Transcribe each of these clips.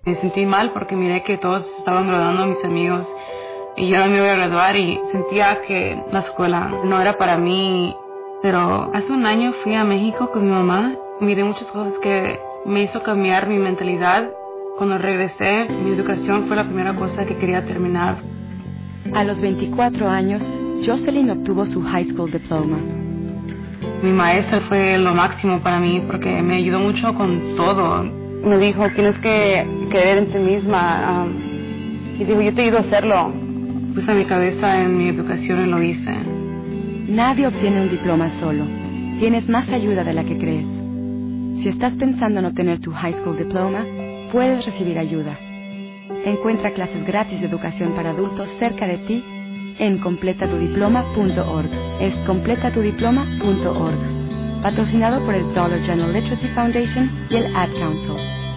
Me sentí mal porque miré que todos estaban graduando a mis amigos y yo no me iba a graduar y sentía que la escuela no era para mí. Pero hace un año fui a México con mi mamá, miré muchas cosas que me hizo cambiar mi mentalidad. Cuando regresé, mi educación fue la primera cosa que quería terminar. A los 24 años, Jocelyn obtuvo su high school diploma. Mi maestra fue lo máximo para mí porque me ayudó mucho con todo. Me dijo, tienes que creer en ti misma. Y dijo, yo te ayudo a hacerlo. Puse mi cabeza en mi educación y lo hice. Nadie obtiene un diploma solo. Tienes más ayuda de la que crees. Si estás pensando en obtener tu high school diploma, puedes recibir ayuda. Encuentra clases gratis de educación para adultos cerca de ti en completatudiploma.org. Es completatudiploma.org. Patrocinado por el Dollar General Literacy Foundation y el Ad Council.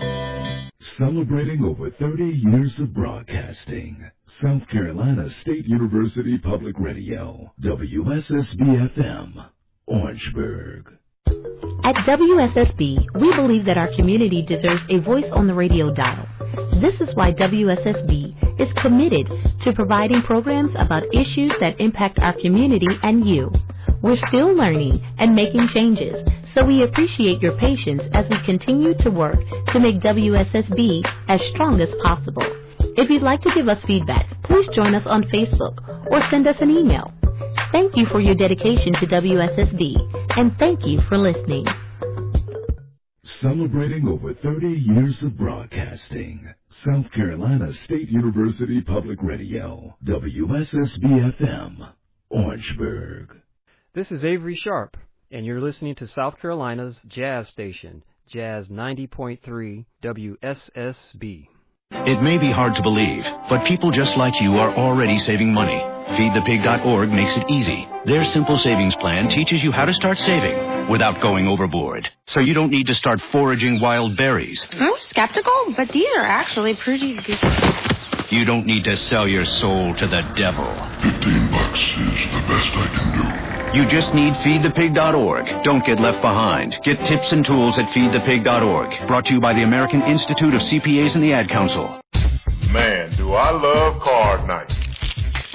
Celebrating over 30 years of broadcasting. South Carolina State University Public Radio, WSSB-FM, Orangeburg. At WSSB, we believe that our community deserves a voice on the radio dial. This is why WSSB is committed to providing programs about issues that impact our community and you. We're still learning and making changes, so we appreciate your patience as we continue to work to make WSSB as strong as possible. If you'd like to give us feedback, please join us on Facebook or send us an email. Thank you for your dedication to WSSB, and thank you for listening. Celebrating over 30 years of broadcasting. South Carolina State University Public Radio, WSSB-FM, Orangeburg. This is Avery Sharp, and you're listening to South Carolina's jazz station, Jazz 90.3 WSSB. It may be hard to believe, but people just like you are already saving money. FeedThePig.org makes it easy. Their simple savings plan teaches you how to start saving without going overboard. So you don't need to start foraging wild berries. I'm skeptical, but these are actually pretty good. You don't need to sell your soul to the devil. $15 is the best I can do. You just need FeedThePig.org. Don't get left behind. Get tips and tools at FeedThePig.org. Brought to you by the American Institute of CPAs and the Ad Council. Man, do I love card night.